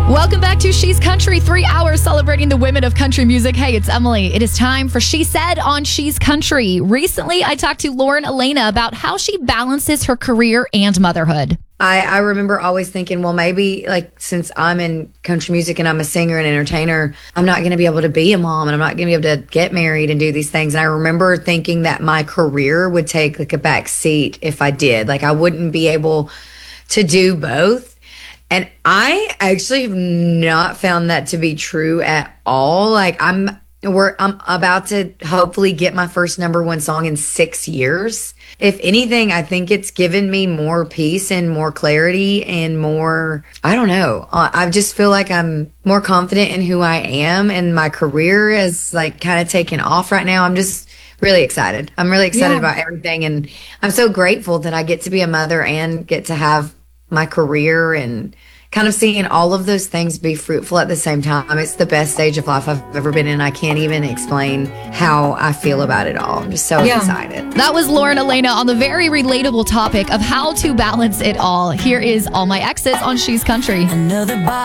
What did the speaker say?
Welcome back to She's Country, 3 hours celebrating the women of country music. Hey, it's Emily. It is time for She Said on She's Country. Recently, I talked to Lauren Elena about how she balances her career and motherhood. I remember always thinking, well, maybe like since I'm in country music and I'm a singer and entertainer, I'm not going to be able to be a mom and I'm not going to be able to get married and do these things. And I remember thinking that my career would take like a back seat if I did. Like I wouldn't be able to do both. And I actually have not found that to be true at all. Like I'm about to hopefully get my first #1 song in 6 years. If anything, I think it's given me more peace and more clarity and more, I don't know. I just feel like I'm more confident in who I am, and my career is like kind of taken off right now. I'm just really excited. I'm really excited about everything. And I'm so grateful that I get to be a mother and get to have my career and kind of seeing all of those things be fruitful at the same time. It's the best stage of life I've ever been in. I can't even explain how I feel about it all. I'm just so excited. That was Lauren Elena on the very relatable topic of how to balance it all. Here is All My Exes on She's Country. Another